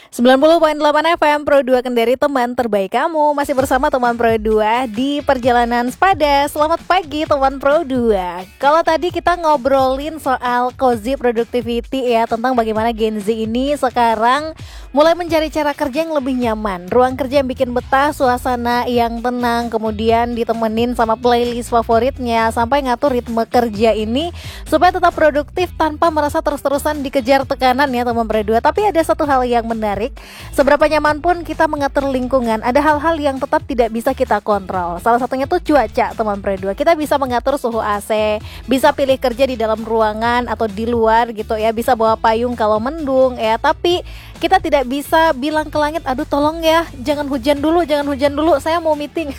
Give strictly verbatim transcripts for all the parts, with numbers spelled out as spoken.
sembilan puluh koma delapan F M Pro dua Kendari, teman terbaik kamu. Masih bersama teman Pro dua di perjalanan sepada. Selamat pagi teman Pro dua. Kalau tadi kita ngobrolin soal cozy productivity ya, tentang bagaimana Gen Z ini sekarang mulai mencari cara kerja yang lebih nyaman, ruang kerja yang bikin betah, suasana yang tenang, kemudian ditemenin sama playlist favoritnya, sampai ngatur ritme kerja ini supaya tetap produktif tanpa merasa terus-terusan dikejar tekanan ya teman Pro dua. Tapi ada satu hal yang menarik, seberapa nyaman pun kita mengatur lingkungan, ada hal-hal yang tetap tidak bisa kita kontrol. Salah satunya tuh cuaca teman Pro dua. Kita bisa mengatur suhu A C, bisa pilih kerja di dalam ruangan atau di luar gitu ya, bisa bawa payung kalau mendung ya. Tapi kita tidak bisa bilang ke langit, aduh tolong ya jangan hujan dulu, jangan hujan dulu, saya mau meeting.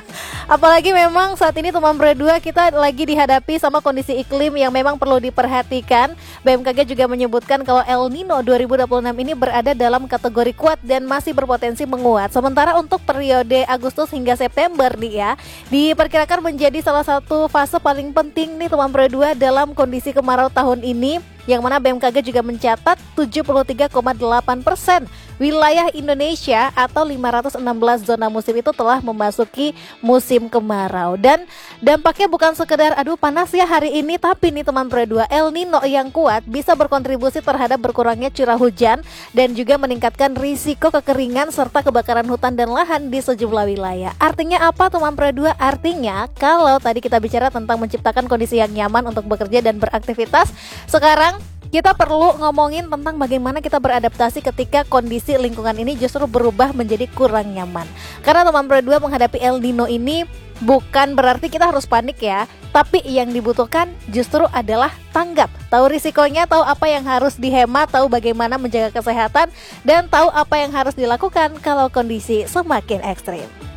Apalagi memang saat ini teman Pro dua kita lagi dihadapi sama kondisi iklim yang memang perlu diperhatikan. B M K G juga menyebutkan kalau El Nino dua ribu dua puluh enam ini berada dalam kategori kuat dan masih berpotensi menguat. Sementara untuk periode Agustus hingga September nih ya, diperkirakan menjadi salah satu fase paling penting nih teman Pro dua dalam kondisi kemarau tahun ini, yang mana B M K G juga mencatat tujuh puluh tiga koma delapan persen wilayah Indonesia atau lima ratus enam belas zona musim itu telah memasuki musim kemarau. Dan dampaknya bukan sekedar aduh panas ya hari ini, tapi nih teman Pro dua, El Nino yang kuat bisa berkontribusi terhadap berkurangnya curah hujan dan juga meningkatkan risiko kekeringan serta kebakaran hutan dan lahan di sejumlah wilayah. Artinya apa teman Pro dua? Artinya kalau tadi kita bicara tentang menciptakan kondisi yang nyaman untuk bekerja dan beraktivitas, sekarang kita perlu ngomongin tentang bagaimana kita beradaptasi ketika kondisi lingkungan ini justru berubah menjadi kurang nyaman. Karena teman Pro dua menghadapi El Nino ini bukan berarti kita harus panik ya, tapi yang dibutuhkan justru adalah tanggap, tahu risikonya, tahu apa yang harus dihemat, tahu bagaimana menjaga kesehatan, dan tahu apa yang harus dilakukan kalau kondisi semakin ekstrim.